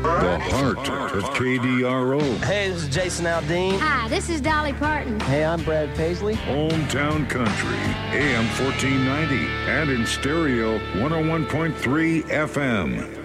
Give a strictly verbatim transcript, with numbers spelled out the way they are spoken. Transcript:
The heart of K D R O. Hey, this is Jason Aldean. Hi, this is Dolly Parton. Hey, I'm Brad Paisley. Hometown Country, A M fourteen ninety, and in stereo, one oh one point three F M.